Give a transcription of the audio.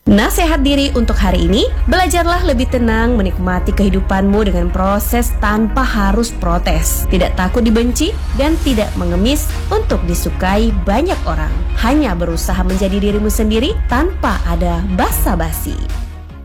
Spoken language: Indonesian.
Nasihat diri untuk hari ini, belajarlah lebih tenang menikmati kehidupanmu dengan proses tanpa harus protes. Tidak takut dibenci dan tidak mengemis untuk disukai banyak orang. Hanya berusaha menjadi dirimu sendiri tanpa ada basa-basi.